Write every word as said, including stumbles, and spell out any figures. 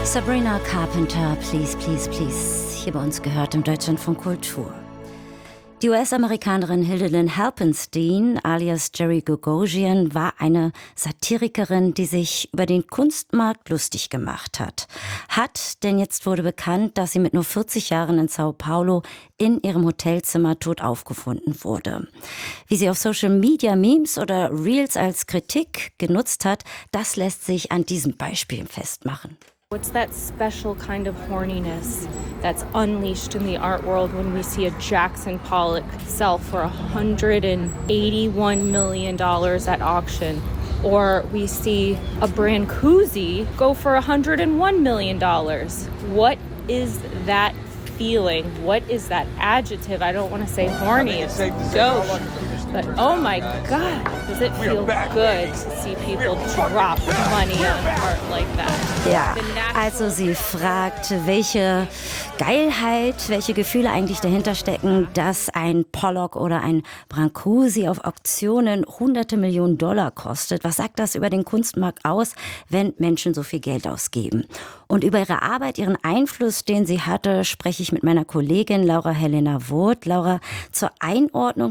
Sabrina Carpenter, Please, Please, Please, hier bei uns gehört im Deutschlandfunk Kultur. Die U S-Amerikanerin Hilde Halpenstein alias Jerry Gagosian war eine Satirikerin, die sich über den Kunstmarkt lustig gemacht hat. Hat, denn jetzt wurde bekannt, dass sie mit nur vierzig Jahren in Sao Paulo in ihrem Hotelzimmer tot aufgefunden wurde. Wie sie auf Social Media Memes oder Reels als Kritik genutzt hat, das lässt sich an diesem Beispiel festmachen. What's that special kind of horniness that's unleashed in the art world when we see a Jackson Pollock sell for one hundred eighty-one million dollars at auction, or we see a Brancusi go for one hundred one million dollars? What is that feeling? What is that adjective? I don't want to say horny, it's gauche. But oh my God, does it feel good to see people drop money on art like that? Ja, also sie fragt, welche Geilheit, welche Gefühle eigentlich dahinter stecken, dass ein Pollock oder ein Brancusi auf Auktionen hunderte Millionen Dollar kostet. Was sagt das über den Kunstmarkt aus, wenn Menschen so viel Geld ausgeben? Und über ihre Arbeit, ihren Einfluss, den sie hatte, spreche ich mit meiner Kollegin Laura Helena Woth. Laura, zur Einordnung